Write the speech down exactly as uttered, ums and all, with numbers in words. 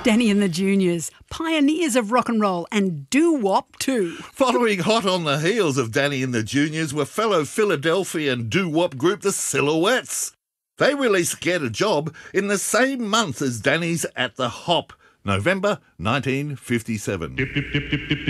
Danny and the Juniors, pioneers of rock and roll and doo-wop too. Following hot on the heels of Danny and the Juniors were fellow Philadelphian doo-wop group The Silhouettes. They released Get a Job in the same month as Danny's At the Hop, November nineteen fifty-seven.